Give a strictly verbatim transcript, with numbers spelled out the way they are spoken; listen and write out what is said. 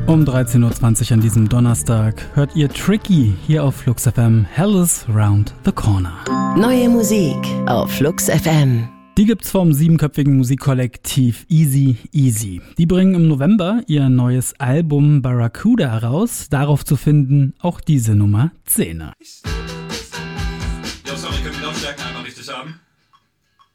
Um dreizehn Uhr zwanzig an diesem Donnerstag hört ihr Tricky hier auf Flux F M. Hell is round the corner. Neue Musik auf Flux F M. Die gibt's vom siebenköpfigen Musikkollektiv Easy Easy. Die bringen im November ihr neues Album Barracuda heraus. Darauf zu finden auch diese Nummer zehn. Ja, sorry, können wir die Lautstärken einmal richtig haben?